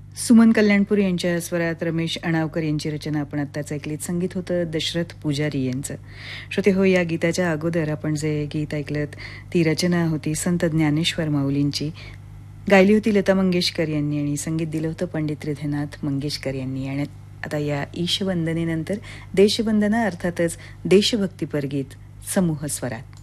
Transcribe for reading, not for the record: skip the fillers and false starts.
सुमन कल्याणपूर यांच्या स्वरात रमेश अणावकर यांची रचना आपण आत्ताच ऐकलीत. संगीत होतं दशरथ पुजारी यांचं. श्रोते हो, या गीताच्या अगोदर आपण जे गीत ऐकलं ती रचना होती संत ज्ञानेश्वर माऊलींची. गायली होती लता मंगेशकर यांनी आणि संगीत दिलं होतं पंडित हृदयनाथ मंगेशकर यांनी. आणि आता या ईशवंदनेनंतर देशवंदना अर्थातच देशभक्तीपर गीत समूह स्वरात.